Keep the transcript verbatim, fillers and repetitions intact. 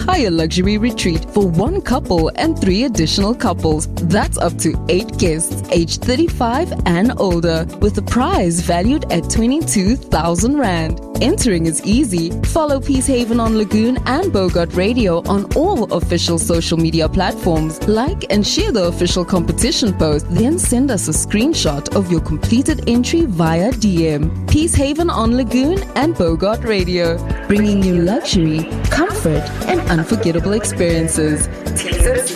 entire luxury retreat for one couple and three additional couples. That's up to eight guests aged thirty-five and older, with a prize valued at twenty-two thousand rand. Entering is easy. Follow Peacehaven on Lagoon and Bogart Radio on all official social media platforms. Like and share the official competition post, then send us a screenshot of your completed entry via D M. Peacehaven on Lagoon and Bogart Radio, bringing you luxury, comfort, and unforgettable experiences.